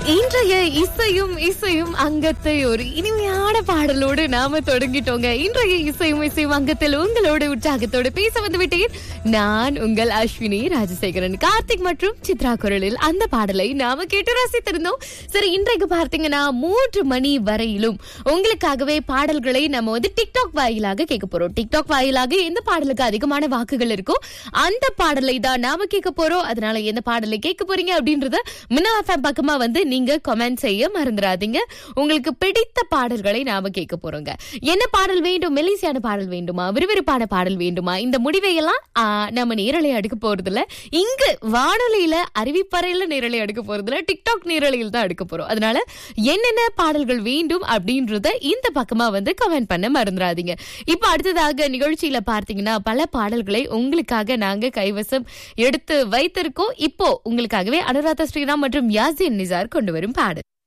இன்றைய இசையும் இசையும் அங்கத்தை ஒரு இனிமையான பாடலோடு நாம தொடங்கிட்டோங்க. இன்றைய இசையும் இசையும் அங்கத்தில் உங்களோட உற்சாகத்தோடு பேச வந்து விட்டேன். நான் உங்கள் அஸ்வினி ராஜசேகரன். கார்த்திக் மற்றும் சித்ரா குரலில் அந்த பாடலை நாம கேட்டு ரசித்திருந்தோம். சரி, இன்றைக்கு பார்த்தீங்கன்னா 3 மணி வரையிலும் உங்களுக்காகவே பாடல்களை நம்ம வந்து டிக்டாக் வாயிலாக கேட்க போறோம். டிக்டாக் வாயிலாக எந்த பாடலுக்கு அதிகமான வாக்குகள் இருக்கோ அந்த பாடலை தான் நாம கேட்க போறோம். அதனால எந்த பாடலை கேட்க போறீங்க அப்படின்றத மின்னா எஃப்எம் பக்கமா வந்து நீங்க கமெண்ட் செய்ய மறந்துடாதீங்க. உங்களுக்கு பிடித்த பாடல்களை நாம கேட்க போறோங்க. என்ன பாடல் வேண்டும்? மெலிசியான பாடல் வேண்டுமா, விறுவிறுப்பான பாடல் வேண்டுமா? இந்த முடிவை எல்லாம் நம்ம நேரலை அடுக்க போறதுல, இங்கு வானொலியில அறிவிப்பறையில நேரலை அடுக்க போறதுல, டிக்டாக் நேரலையில் தான் அடுக்க போறோம். அதனால என்னென்ன பாடல்கள் வேண்டும் அப்படின்றத இந்த பக்கமா வந்து கமெண்ட் பண்ண மறந்துடாதீங்க. இப்ப அடுத்ததாக நிகழ்ச்சியில பார்த்தீங்கன்னா பல பாடல்களை உங்களுக்காக நாங்க கைவசம் எடுத்து வைத்திருக்கோம். இப்போ உங்களுக்காகவே அனுராதா ஸ்ரீராம் மற்றும் யாசின் நிசார் கொண்டு வரும் பாடல்.